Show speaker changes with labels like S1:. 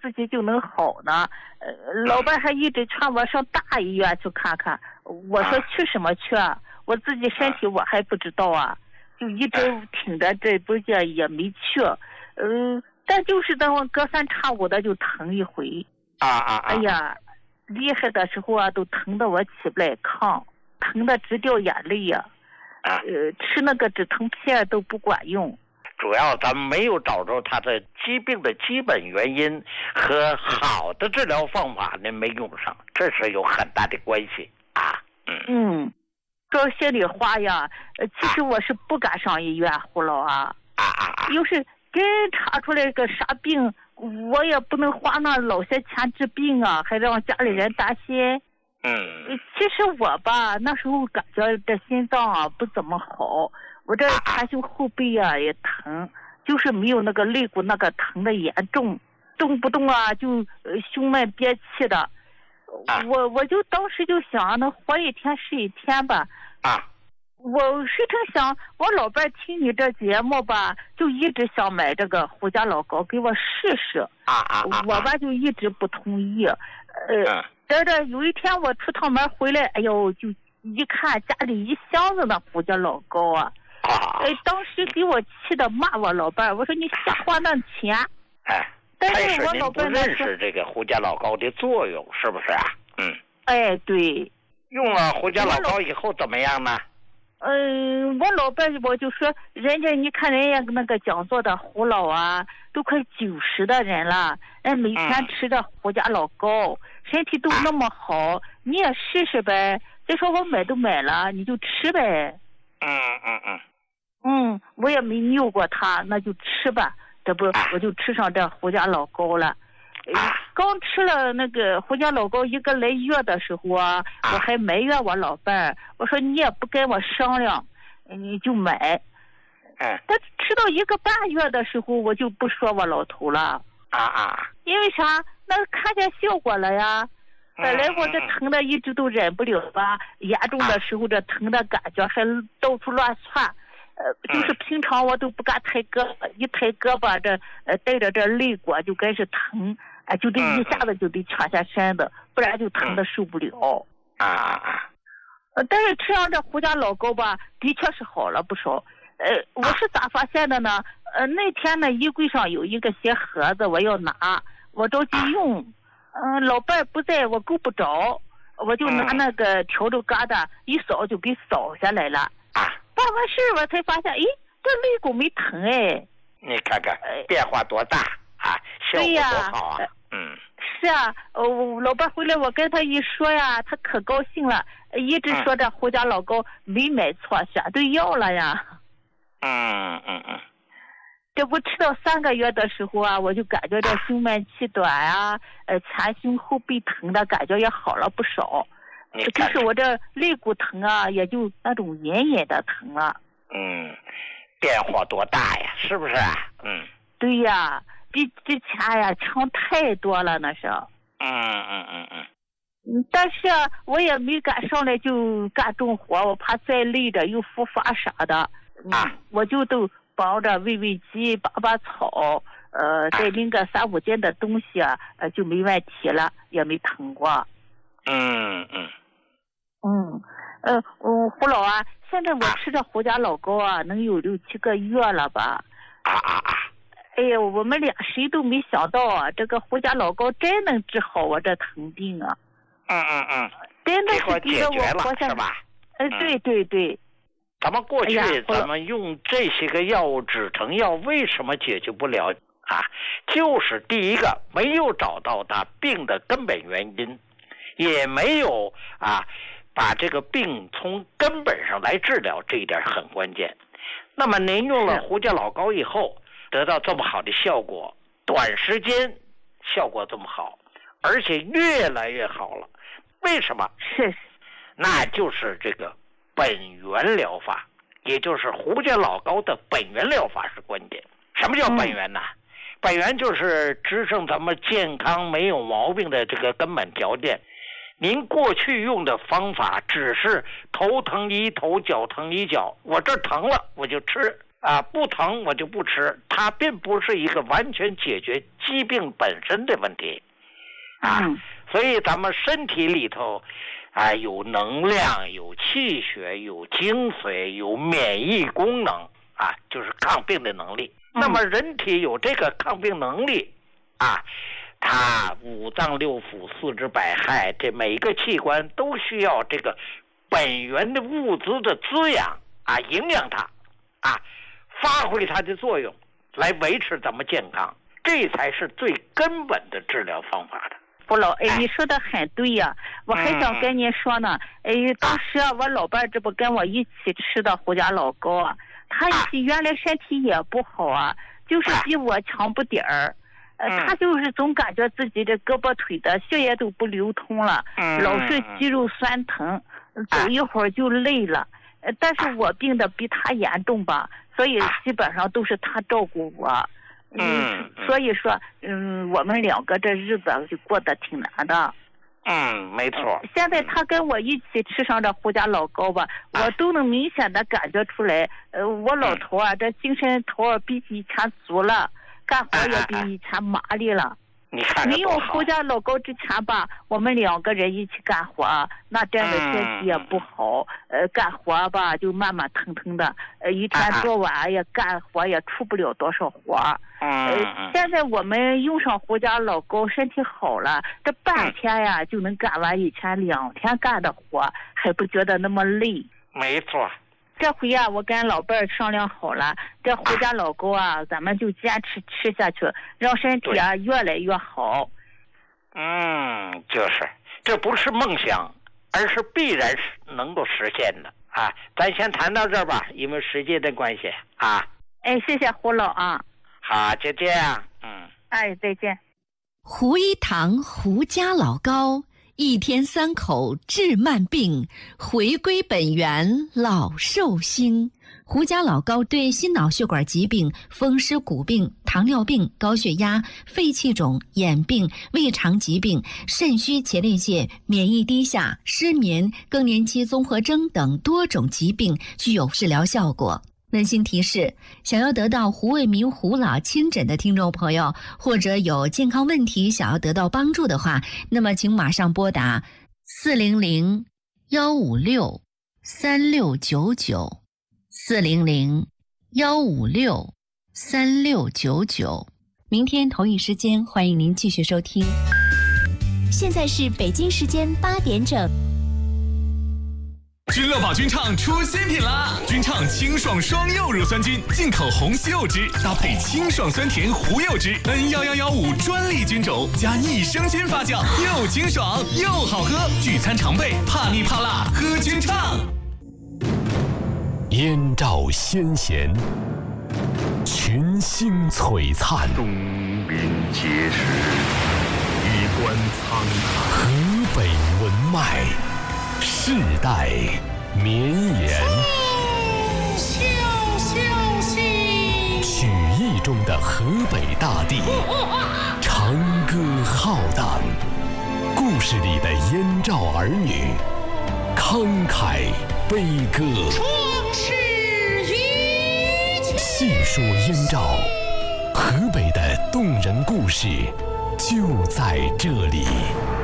S1: 自己就能好呢？老伴还一直劝我上大医院去看看。我说去什么去啊？我自己身体我还不知道啊，就一直挺着这不也没去。但就是等我隔三差五的就疼一回。哎呀，厉害的时候啊，都疼得我起不来炕，疼得直掉眼泪呀。吃那个止疼片都不管用。
S2: 主要咱们没有找着他的疾病的基本原因和好的治疗方法呢，没用上，这是有很大的关系啊。
S1: 说心里话呀，其实我是不敢上医院，胡老啊。要是真查出来个啥病，我也不能花那老些钱治病啊，还让家里人担心。其实我吧，那时候感觉这心脏啊不怎么好，我这前胸后背啊也疼，就是没有那个肋骨那个疼的严重，动不动啊就胸闷憋气的。我就当时就想，那活一天是一天吧。我谁成想，我老伴听你这节目吧，就一直想买这个胡家老膏给我试试。我吧就一直不同意。这有一天我出趟门回来，哎呦，就一看家里一箱子的胡家老膏啊。当时给我气得骂我老伴，我说你瞎花那钱。但是我老伴
S2: 不认识这个胡家老膏的作用，是不是啊？
S1: 对。
S2: 用了胡家老膏以后怎么样呢？
S1: 我老伴我就说，人家你看人家那个讲座的胡老啊，都快90的人了，每天吃着胡家老膏，身体都那么好，你也试试呗。再说我买都买了，你就吃呗。我也没拗过他，那就吃吧。这不我就吃上这胡家老膏了。刚吃了那个胡家老膏1个来月的时候啊，我还埋怨我老伴，我说你也不跟我商量，你就买。但吃到1个半月的时候，我就不说我老头了。因为啥？那看见效果了呀。本来我这疼的一直都忍不了吧，严重的时候这疼的感觉还到处乱窜。就是平常我都不敢抬胳膊，一抬胳膊这带着这肋骨就开始疼，就得一下子就得抢下身子，不然就疼的受不了。但是吃上这胡家老膏吧，的确是好了不少。我是咋发现的呢？那天呢，衣柜上有一个小盒子，我要拿，我着急用，老伴不在，我够不着，我就拿那个笤帚疙瘩一扫就给扫下来了。办完事我才发现，这肋骨没疼。
S2: 你看看变化多大啊，效果多好啊。
S1: 是啊，老伴回来我跟他一说呀，他可高兴了，一直说这胡家老膏没买错，选对药了呀。这不吃到3个月的时候啊，我就感觉这胸闷气短啊，前胸后背疼的感觉也好了不少。就是我这肋骨疼啊，也就那种隐隐的疼了。
S2: 变化多大呀，是不是啊？
S1: 对呀，比之前呀强太多了，那是。但是我也没敢上来就干重活，我怕再累着又复发啥的。我就都帮着喂喂鸡，拔拔草，再拎个3、5斤的东西啊，就没问题了，也没疼过。胡老啊，现在我吃着胡家老膏啊，能有6、7个月了吧？哎呀，我们俩谁都没想到啊，这个胡家老膏真能治好我这疼病啊！真的是逼着我活下来。对。
S2: 咱们过去咱们用这些个药物止疼药为什么解决不了啊？就是第一个没有找到它病的根本原因，也没有把这个病从根本上来治疗，这一点很关键。那么您用了胡家老膏以后得到这么好的效果，短时间效果这么好，而且越来越好了，为什么？那就是这个本源疗法，也就是胡家老膏的本源疗法是关键。什么叫本源呢？本源就是支撑咱们健康没有毛病的这个根本条件。您过去用的方法只是头疼一头，脚疼一脚，我这疼了我就吃， 不疼我就不吃，它并不是一个完全解决疾病本身的问题所以咱们身体里头有能量，有气血，有精髓，有免疫功能就是抗病的能力。那么人体有这个抗病能力它五脏六腑四肢百骸，这每一个器官都需要这个本源的物资的滋养营养它发挥它的作用，来维持咱们健康，这才是最根本的治疗方法的。
S1: 不老你说的很对呀，我还想跟您说呢。当时我老伴这不跟我一起吃的胡家老高他原来身体也不好就是比我强不点儿。他就是总感觉自己这胳膊腿的血液都不流通了，老是肌肉酸疼，走一会儿就累了。但是我病的比他严重吧，所以基本上都是他照顾我。所以说我们两个这日子就过得挺难的。
S2: 没错。
S1: 现在他跟我一起吃上这胡家老高吧，我都能明显的感觉出来，我老头这精神头比以前足了，干活也比以前麻利了。
S2: 你看
S1: 没有胡家老高之前吧，我们两个人一起干活，那真的身体也不好，干活吧就慢慢腾腾的，一天做完也干活也出不了多少活。现在我们用上胡家老高，身体好了，这半天呀就能干完以前2天干的活，还不觉得那么累。
S2: 没错。
S1: 这回我跟老伴儿商量好了，这胡家老高咱们就坚持吃下去，让身体越来越好。
S2: 就是这不是梦想，而是必然能够实现的咱先谈到这儿吧，因为时间的关系
S1: 谢谢胡老
S2: 好，就这样。
S1: 再见。
S3: 胡一堂胡家老高，1天3口治慢病，回归本源老寿星。胡家老高对心脑血管疾病、风湿骨病、糖尿病、高血压、肺气肿、眼病、胃肠疾病、肾虚前列腺、免疫低下、失眠、更年期综合征等多种疾病具有治疗效果。温馨提示：想要得到胡卫民胡老亲诊的听众朋友，或者有健康问题想要得到帮助的话，那么请马上拨打400-156-3699，400-156-3699。明天同一时间，欢迎您继续收听。
S4: 现在是北京时间8点整。
S5: 君乐宝君畅出新品啦！君畅清爽双柚乳酸菌，进口红西柚汁搭配清爽酸甜胡柚汁 ，N11115专利菌种加益生菌发酵，又清爽又好喝。聚餐常备，怕腻怕辣喝君畅。
S6: 燕赵先贤，群星璀璨，
S7: 东临碣石，衣冠苍苍，
S6: 河北文脉，世代绵延。曲艺中的河北大地，长歌浩荡；故事里的燕赵儿女，慷慨悲歌。细说燕赵，河北的动人故事就在这里。